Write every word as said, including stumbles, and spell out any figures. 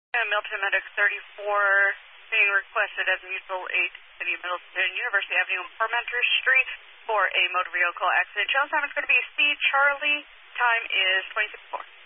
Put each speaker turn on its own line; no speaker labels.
And Milton Medic thirty-four being requested as mutual aid to City of Middleton, University Avenue and Parmenter Street for a motor vehicle accident. Channel time is going to be C Charlie. Time is twenty-six four.